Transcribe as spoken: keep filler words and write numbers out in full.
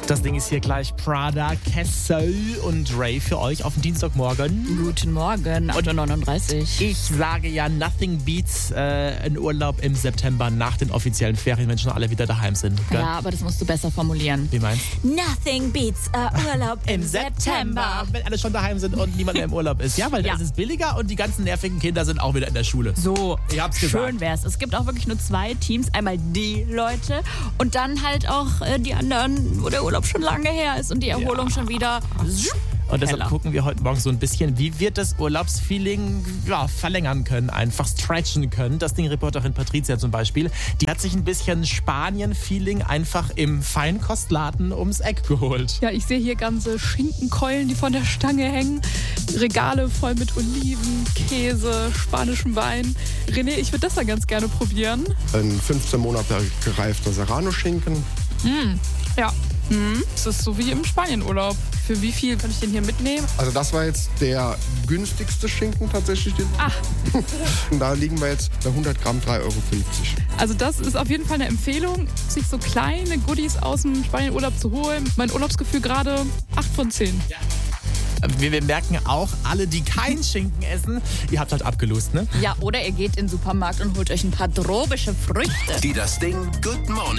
Das Ding ist hier gleich Prada, Kessel und Ray für euch auf den Dienstagmorgen. Guten Morgen, acht Uhr neununddreißig. Ich sage ja, nothing beats äh, einen Urlaub im September nach den offiziellen Ferien, wenn schon alle wieder daheim sind. Gell? Ja, aber das musst du besser formulieren. Wie meinst du? Nothing beats a Urlaub im, im September. Wenn alle schon daheim sind und niemand mehr im Urlaub ist. Ja, weil ja. dann ist es billiger und die ganzen nervigen Kinder sind auch wieder in der Schule. So, ich hab's gesagt. Schön wär's. Es gibt auch wirklich nur zwei Teams. Einmal die Leute und dann halt auch äh, die anderen, wo der Urlaub schon lange her ist und die Erholung ja. schon wieder... Und deshalb Heller. gucken wir heute Morgen so ein bisschen, wie wir das Urlaubsfeeling ja, verlängern können, einfach stretchen können. Das Ding-Reporterin Patricia zum Beispiel, die hat sich ein bisschen Spanien-Feeling einfach im Feinkostladen ums Eck geholt. Ja, ich sehe hier ganze Schinkenkeulen, die von der Stange hängen, Regale voll mit Oliven, Käse, spanischem Wein. René, ich würde das ja ganz gerne probieren. Ein fünfzehn Monate gereifter Serrano-Schinken. Mm, ja. Mhm. Das ist so wie im Spanienurlaub. Für wie viel kann ich den hier mitnehmen? Also das war jetzt der günstigste Schinken tatsächlich. Ach. Und da liegen wir jetzt bei hundert Gramm drei Euro fünfzig. Also das ist auf jeden Fall eine Empfehlung, sich so kleine Goodies aus dem Spanienurlaub zu holen. Mein Urlaubsgefühl gerade acht von zehn. Ja. Wir, wir merken auch, alle, die keinen Schinken essen, ihr habt halt abgelost, ne? Ja, oder ihr geht in den Supermarkt und holt euch ein paar tropische Früchte. Die das Ding Good Morning